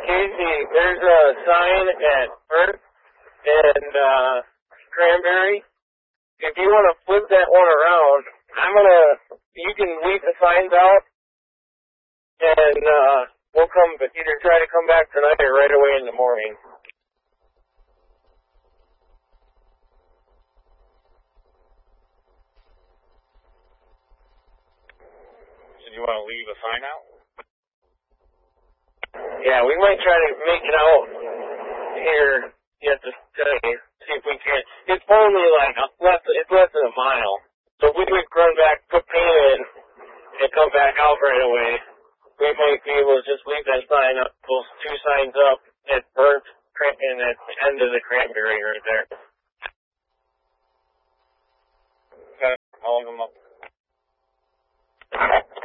Casey, there's a sign at First and Cranberry. If you want to flip that one around, you can leave the signs out, and we'll either try to come back tonight or right away in the morning. So you want to leave a sign out? Yeah, we might try to make it out here yet today. See if we can. It's only like it's less than a mile. So if we could run back, put paint in, and come back out right away, we might be able to just leave that sign up, those two signs up at Burnt and at the end of the Cranberry right there. Okay, I'll leave them up.